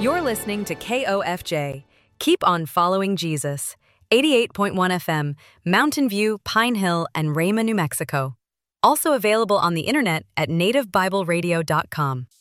You're listening to KOFJ. Keep on following Jesus. 88.1 FM, Mountain View, Pine Hill, and Rama, New Mexico. Also available on the internet at nativebibleradio.com.